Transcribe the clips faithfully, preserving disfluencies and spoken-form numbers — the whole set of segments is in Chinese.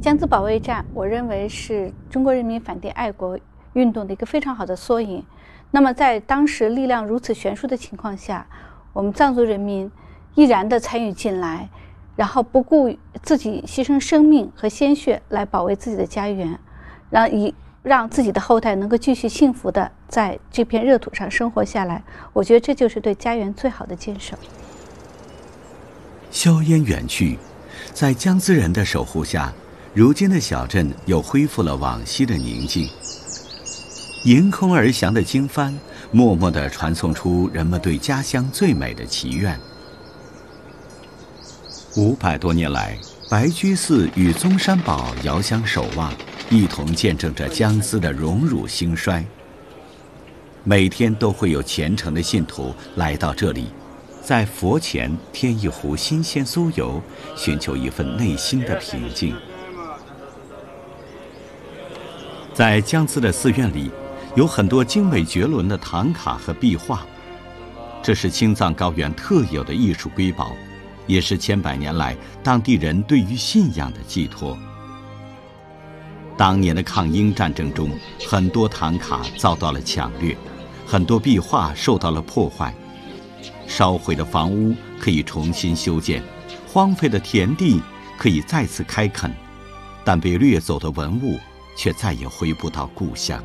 江孜保卫战，我认为是中国人民反帝爱国运动的一个非常好的缩影。那么，在当时力量如此悬殊的情况下，我们藏族人民毅然地参与进来，然后不顾自己牺牲生命和鲜血来保卫自己的家园，让以让自己的后代能够继续幸福地在这片热土上生活下来。我觉得这就是对家园最好的坚守。 硝烟远去，在江孜人的守护下，如今的小镇又恢复了往昔的宁静。迎空而降的经幡，默默地传送出人们对家乡最美的祈愿。五百多年来，白居寺与宗山堡遥相守望，一同见证着江孜的荣辱兴衰。每天都会有虔诚的信徒来到这里，在佛前添一壶新鲜酥油，寻求一份内心的平静。在江孜的寺院里，有很多精美绝伦的唐卡和壁画，这是青藏高原特有的艺术瑰宝，也是千百年来当地人对于信仰的寄托。当年的抗英战争中，很多唐卡遭到了抢掠，很多壁画受到了破坏，烧毁的房屋可以重新修建，荒废的田地可以再次开垦，但被掠走的文物却再也回不到故乡。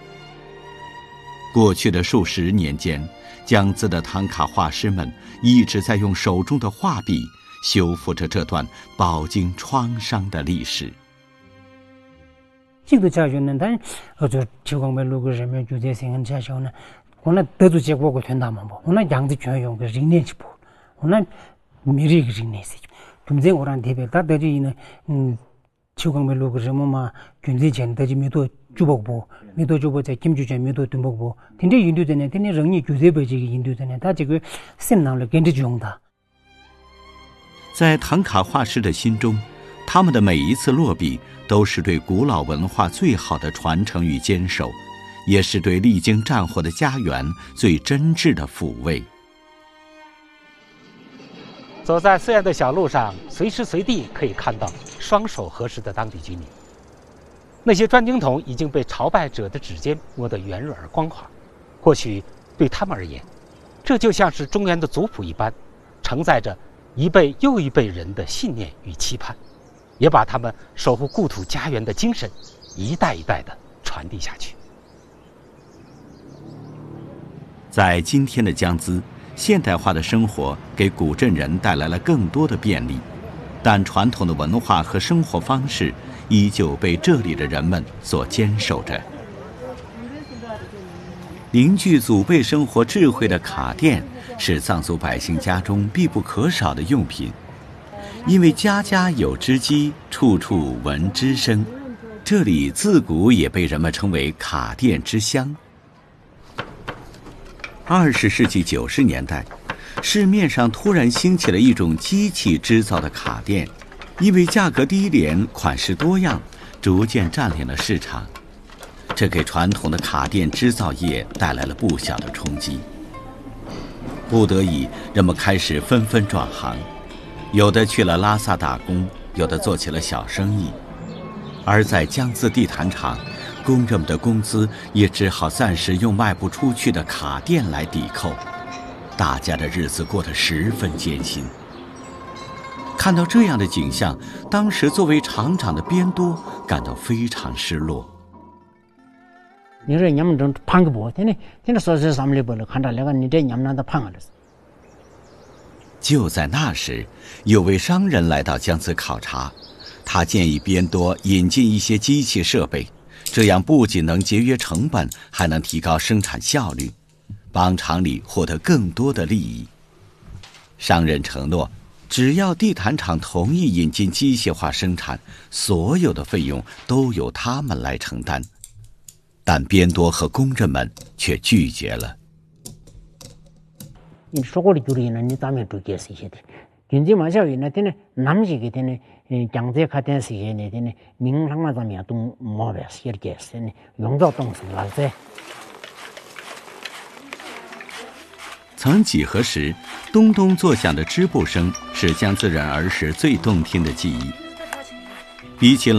过去的数十年间，江孜的唐卡画师们一直在用手中的画笔修复着这段饱经创伤的历史。 这个家园呢，但呃，就秋光北路个人民就在新安家乡呢，我那得出结果个全大嘛不，我那样子全用个人年去不，我那没这个人年事，中间我让特别大得这呢，嗯，秋光北路个人民嘛，军队前得这没多。주복부 미도 주복 제 김주재 미도 등복부 근데 인도전에 근데 령이 교세버지 인도전에 다这个信仰了跟着用的。 在唐卡画师的心中，他们的每一次落笔都是对古老文化最好的传承与坚守，也是对历经战火的家园最真挚的抚慰。 走在寺院的小路上，随时随地可以看到双手合十的当地居民。那些转经筒已经被朝拜者的指尖磨得圆润而光滑，或许对他们而言，这就像是中原的族谱一般，承载着一辈又一辈人的信念与期盼，也把他们守护故土家园的精神一代一代地传递下去。 在今天的江孜，现代化的生活给古镇人带来了更多的便利，但传统的文化和生活方式依旧被这里的人们所坚守着。凝聚祖辈生活智慧的卡店是藏族百姓家中必不可少的用品，因为家家有织机，处处闻织声，这里自古也被人们称为卡店之乡。二十世纪九十年代，市面上突然兴起了一种机器制造的卡店，因为价格低廉、款式多样，逐渐占领了市场。这给传统的卡店制造业带来了不小的冲击。不得已，人们开始纷纷转行，有的去了拉萨打工，有的做起了小生意。而在江孜地毯厂，工人们的工资也只好暂时用卖不出去的卡店来抵扣，大家的日子过得十分艰辛。看到这样的景象，当时作为厂长的边多感到非常失落。 你说你们这胖个不？天天天天说是咱们的不了，看到那个你这你们那的胖了。 就在那时，有位商人来到江孜考察，他建议边多引进一些机器设备，这样不仅能节约成本，还能提高生产效率，帮厂里获得更多的利益。商人承诺，只要地毯厂同意引进机械化生产，所有的费用都由他们来承担。但边多和工人们却拒绝了。 你说过的就是呢，你咱们不解释些的。经济嘛，小于那天呢，南西个天呢，嗯，江浙开店是些呢天呢，民生嘛咱们都没办法写的解释呢，用到东西了噻。 曾几何时，咚咚作响的织布声是江孜人儿时最动听的记忆。比起